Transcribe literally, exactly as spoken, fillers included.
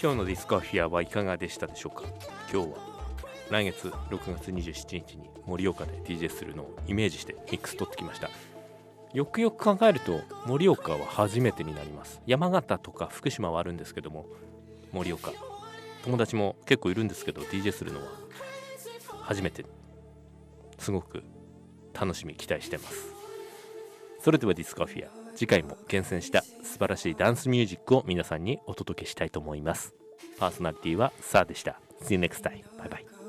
今日のディスコアフィアはいかがでしたでしょうか。今日は来月ろくがつにじゅうしちにちに盛岡で ディージェー するのをイメージしてミックス取ってきました。よくよく考えると盛岡は初めてになります。山形とか福島はあるんですけども、盛岡友達も結構いるんですけど ディージェー するのは初めて。すごく楽しみ期待してます。それではディスコアフィア、次回も厳選した素晴らしいダンスミュージックを皆さんにお届けしたいと思います。パーソナリティはサーでした。See you next time. Bye bye.